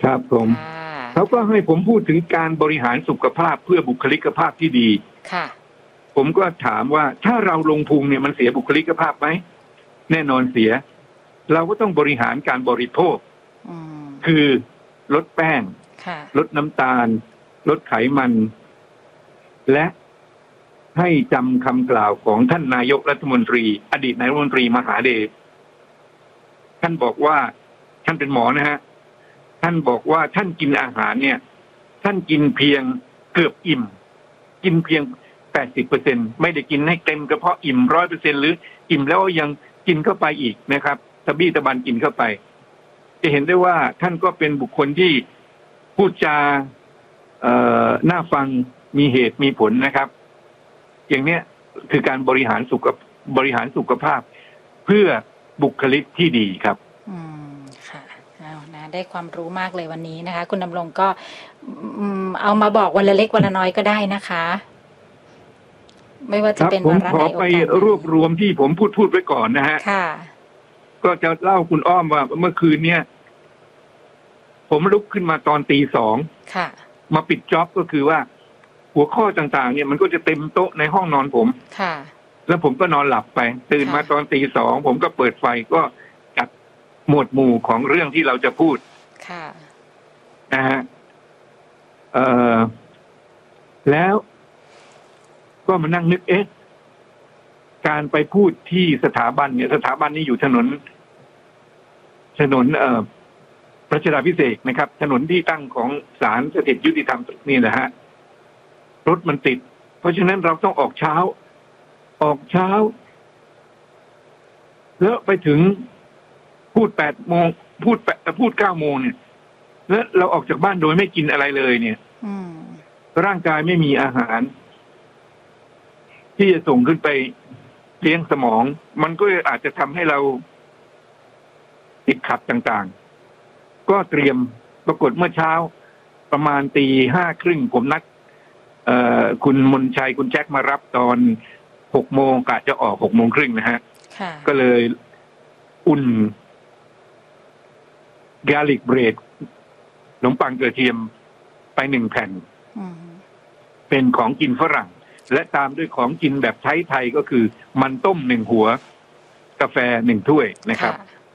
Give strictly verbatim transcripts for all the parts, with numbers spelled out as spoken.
ครับผมเขาก็ให้ผมพูดถึงการบริหารสุขภาพเพื่อบุคลิกภาพที่ดีค่ะผมก็ถามว่าถ้าเราลงพุงเนี่ยมันเสียบุคลิกภาพไหมแน่นอนเสียเราก็ต้องบริหารการบริโภคคือลดแป้งลดน้ำตาลลดไขมันและให้จำคำกล่าวของท่านนายกรัฐมนตรีอดีตนายกรัฐมนตรีมหาเดชท่านบอกว่าท่านเป็นหมอนะฮะท่านบอกว่าท่านกินอาหารเนี่ยท่านกินเพียงเกือบอิ่มกินเพียงแปดสิบเปอร์เซ็นต์ไม่ได้กินให้เต็มกระเพาะอิ่มร้อยเปอร์เซ็นหรืออิ่มแล้วยังกินเข้าไปอีกนะครับตะบี้ตะบันกินเข้าไปจะเห็นได้ว่าท่านก็เป็นบุคคลที่พูดจาเอ่อน่าฟังมีเหตุมีผลนะครับอย่างเนี้ยคือการบริหารสุขบริหารสุขภาพเพื่อบุคลิกที่ดีครับอืมค่ะเอานะได้ความรู้มากเลยวันนี้นะคะคุณดำรงก็เอามาบอกวันละเล็กวันละน้อยก็ได้นะคะไม่ว่าจะเป็นวาระไหนผมขอไปรวบรวมที่ผมพูดพูดไว้ก่อนนะฮะค่ะก็จะเล่าคุณอ้อมว่าเมื่อคืนเนี้ยผมลุกขึ้นมาตอนตีสองค่ะมาปิดจ็อบก็คือว่าหัวข้อต่างๆเนี่ยมันก็จะเต็มโต๊ะในห้องนอนผมค่ะแล้วผมก็นอนหลับไปตื่นมาตอนตีสองผมก็เปิดไฟก็จัดหมวดหมู่ของเรื่องที่เราจะพูดค่ะนะฮะเอ่อแล้วก็มานั่งนึกเอ๊ะการไปพูดที่สถาบันเนี่ยสถาบันนี้อยู่ถนนถนนเอ่อรัชดาภิเษกนะครับถนนที่ตั้งของศาลสถิตยุติธรรมนี่แหละฮะรถมันติดเพราะฉะนั้นเราต้องออกเช้าออกเช้าแล้วไปถึงพูดแปดโมงพูดแปดพูดเก้าโมงเนี่ยแล้วเราออกจากบ้านโดยไม่กินอะไรเลยเนี่ยร่างกายไม่มีอาหารที่จะส่งขึ้นไปเลี้ยงสมองมันก็อาจจะทำให้เราติดขัดต่างๆก็เตรียมปรากฏเมื่อเช้าประมาณตีห้าครึ่งผมนัดคุณมนชัยคุณแจ็คมารับตอนหกโมงกะจะออกหกโมงครึ่งนะฮะก็เลยอุ่นกาลิกเบรดขนมปังกระเทียมไปหนึ่งแผ่นเป็นของกินฝรั่งและตามด้วยของกินแบบไทยๆก็คือมันต้มหนึ่งหัวกาแฟหนึ่งถ้วยนะครับ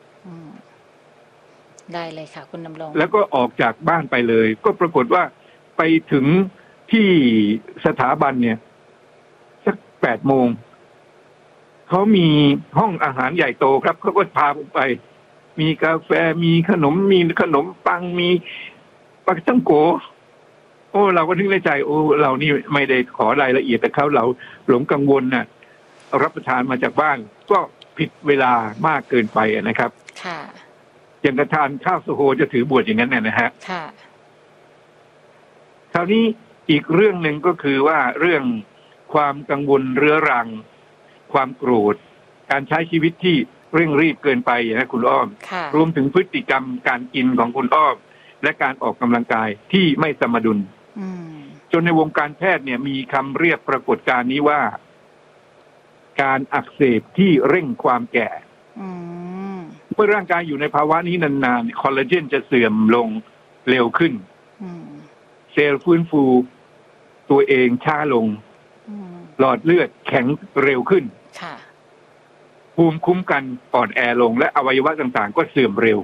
ได้เลยค่ะคุณดำรงแล้วก็ออกจากบ้านไปเลยก็ปรากฏว่าไปถึงที่สถาบันเนี่ยสักแปดโมงเขามีห้องอาหารใหญ่โตครับเขาก็พาผมไปมีกาแฟมีขนมมีขนมปังมีปลาท่องโกโอ้เราก็นึกในใจโอ้เรานี่ไม่ได้ขอรายละเอียดแต่เขาเราหลงกังวลน่ะรับประทานมาจากบ้านก็ผิดเวลามากเกินไปนะครับค่ะอย่างกระทานข้าวโซโฮจะถือบวชอย่างนั้นน่ะนะฮะค่ะคราวนี้อีกเรื่องหนึ่งก็คือว่าเรื่องความกังวลเรื้อรังความโกรธการใช้ชีวิตที่เร่งรีบเกินไปนะคุณอ้อมรวมถึงพฤติกรรมการกินของคุณอ้อมและการออกกำลังกายที่ไม่สมดุลจนในวงการแพทย์เนี่ยมีคำเรียกปรากฏการณ์นี้ว่าการอักเสบที่เร่งความแก่เมื่อร่างกายอยู่ในภาวะนี้นานๆคอลลาเจนจะเสื่อมลงเร็วขึ้นเซลล์ฟื้นฟูตัวเองช้าลงหลอดเลือดแข็งเร็วขึ้นภูมิคุ้มกันอ่อนแอลงและอวัยวะต่างๆก็เสื่อมเร็ว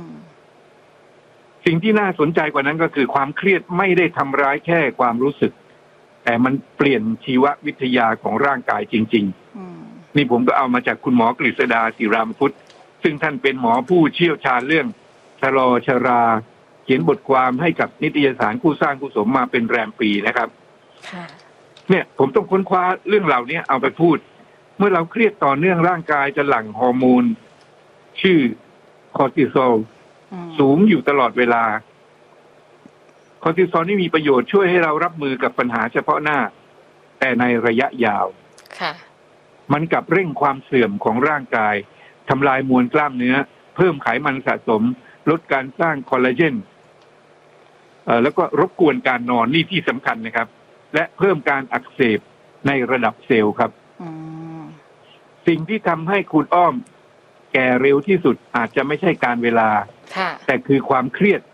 สิ่งที่น่าสนใจกว่านั้นก็คือความเครียดไม่ได้ทำร้ายแค่ความรู้สึกแต่มันเปลี่ยนชีววิทยาของร่างกายจริงๆนี่ผมก็เอามาจากคุณหมอกฤษดาศิรามพุทธซึ่งท่านเป็นหมอผู้เชี่ยวชาญเรื่องชะลอชราเขียนบทความให้กับนิตยสารคู่สร้างคู่สมมาเป็นแรมปีนะครับเนี่ยผมต้องค้นคว้าเรื่องเหล่านี้เอาไปพูดเมื่อเราเครียดต่อเนื่องร่างกายจะหลั่งฮอร์โมนชื่อคอร์ติซอลสูงอยู่ตลอดเวลาคอร์ติซอลนี่มีประโยชน์ช่วยให้เรารับมือกับปัญหาเฉพาะหน้าแต่ในระยะยาวมันกลับเร่งความเสื่อมของร่างกายทำลายมวลกล้ามเนื้อเพิ่มไขมันสะสมลดการสร้างคอลลาเจนเอ่อแล้วก็รบกวนการนอนนี่ที่สำคัญนะครับและเพิ่มการอักเสบในระดับเซลล์ครับสิ่งที่ทำให้คุณอ้อมแก่เร็วที่สุดอาจจะไม่ใช่การเวลาแต่คือความเครียด